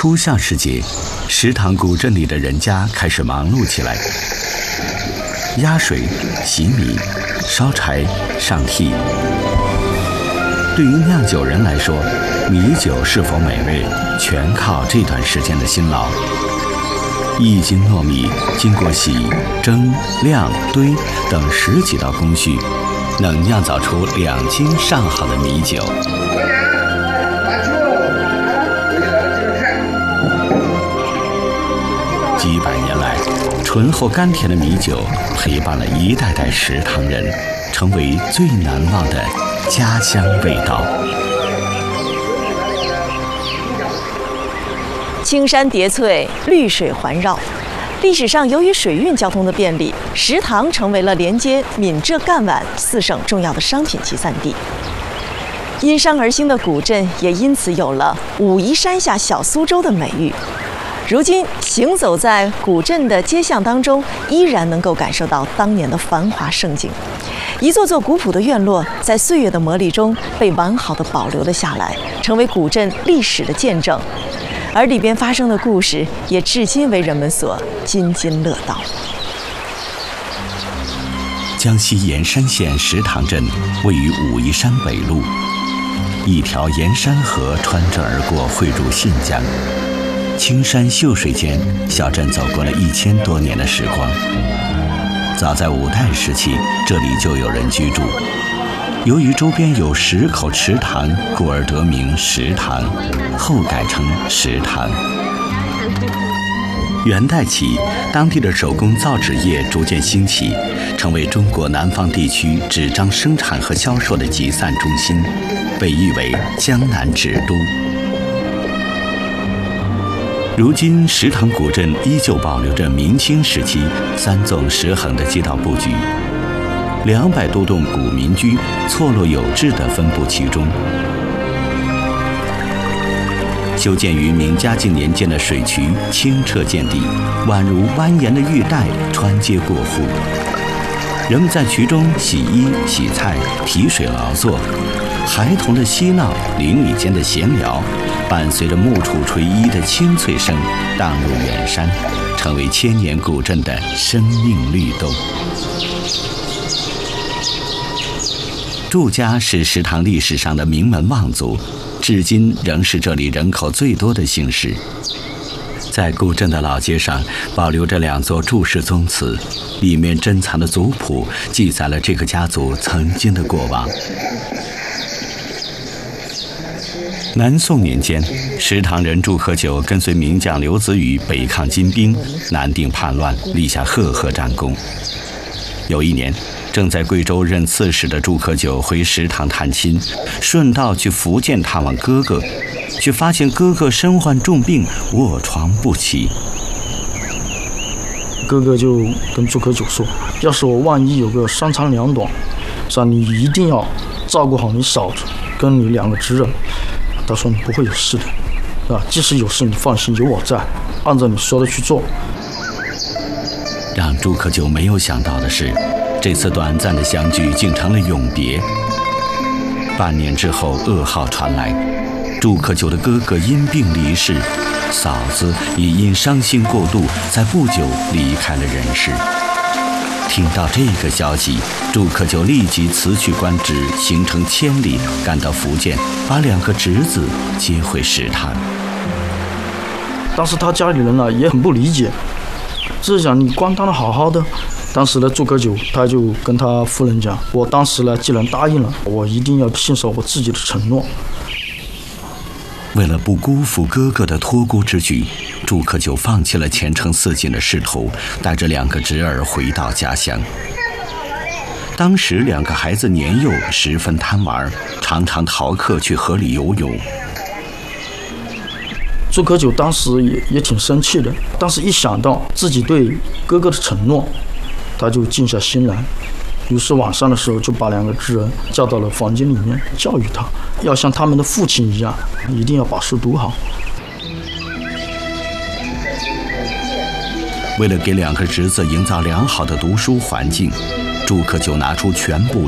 初夏时节，石塘古镇里的人家开始忙碌起来，压水、洗米、烧柴、上屉。对于酿酒人来说，米酒是否美味，全靠这段时间的辛劳。1斤糯米经过洗、蒸、晾、堆等10几道工序，能酿造出2斤上好的米酒。几百年来，醇厚甘甜的米酒陪伴了一代代石塘人，成为最难忘的家乡味道。 青山叠翠，绿水环绕。历史上，由于水运交通的便利，石塘成为了连接闽浙赣皖4省重要的商品集散地。因山而兴的古镇也因此有了“武夷山下小苏州”的美誉。如今行走在古镇的街巷当中，依然能够感受到当年的繁华盛景。一座座古朴的院落，在岁月的磨砺中被完好的保留了下来，成为古镇历史的见证。而里边发生的故事，也至今为人们所津津乐道。 江西盐山县石塘镇位于武夷山北麓，一条盐山河穿着而过，汇入信江。青山秀水间，小镇走过了1000多年的时光。早在5代时期，这里就有人居住。由于周边有10口池塘，故而得名石塘，后改成石塘。元代起，当地的手工造纸业逐渐兴起，成为中国南方地区纸张生产和销售的集散中心，被誉为江南纸都。如今，石塘古镇依旧保留着明清时期3纵10横的街道布局，200多栋古民居错落有致地分布其中。修建于明嘉靖年间的水渠清澈见底，宛如蜿蜒的玉带穿街过户。人们在渠中洗衣、洗菜、提水劳作，孩童的嬉闹、邻里间的闲聊，伴随着木杵锤衣的清脆声，荡入远山，成为千年古镇的生命律动。祝家是石塘历史上的名门望族，至今仍是这里人口最多的姓氏。在古镇的老街上，保留着2座祝氏宗祠，里面珍藏的族谱记载了这个家族曾经的过往。南宋年间，石塘人祝可久跟随名将刘子宇北抗金兵，南定叛乱，立下赫赫战功。有一年，正在贵州任刺史的祝可久回石塘探亲，顺道去福建探望哥哥，却发现哥哥身患重病，卧床不起。 哥哥就跟祝可久说：“要是我万一有个3长2短，是吧？你一定要照顾好你嫂子跟你2个侄儿。”他说：“你不会有事的，啊，即使有事，你放心，有我在，按照你说的去做。” 让祝可久没有想到的是，这次短暂的相聚竟成了永别。半年之后，噩耗传来，祝可久的哥哥因病离世，嫂子也因伤心过度，在不久离开了人世。听到这个消息，祝可久立即辞去官职，行程千里赶到福建，把2个侄子接回石塘。 当时他家里人呢也很不理解，是讲你官当得好好的。当时呢，祝可久他就跟他夫人讲：“我当时呢既然答应了，我一定要信守我自己的承诺。” 为了不辜负哥哥的托孤之举，祝可久放弃了前程似锦的仕途，带着2个侄儿回到家乡。当时2个孩子年幼，十分贪玩，常常逃课去河里游泳。 祝可久当时也挺生气的，但是一想到自己对哥哥的承诺，他就静下心来。于是晚上的时候，就把2个侄儿叫到了房间里面，教育他要像他们的父亲一样，一定要把书读好。 为了给2个侄子营造良好的读书环境，祝可久拿出全部